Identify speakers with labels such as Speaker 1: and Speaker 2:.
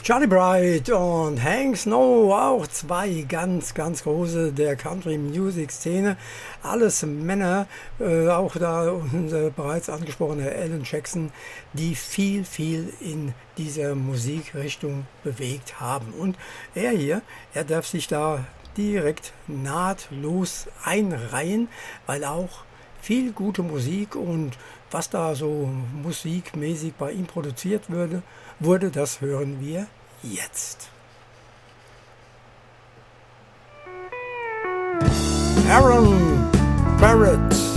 Speaker 1: Charlie Bright und Hank Snow, auch zwei ganz große der Country-Music-Szene. Alles Männer, auch da unser bereits angesprochene Alan Jackson, die viel in dieser Musikrichtung bewegt haben. Und er darf sich da direkt nahtlos einreihen, weil auch viel gute Musik und was da so musikmäßig bei ihm produziert wurde, das hören wir jetzt. Aaron Barrett.